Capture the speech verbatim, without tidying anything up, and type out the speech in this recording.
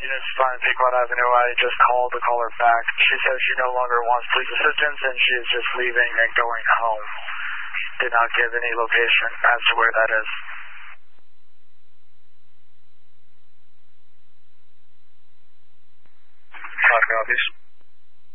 Units five Pequot Avenue. I just called the caller back. She says she no longer wants police assistance and she is just leaving and going home. Did not give any location as to where that is. Five copies.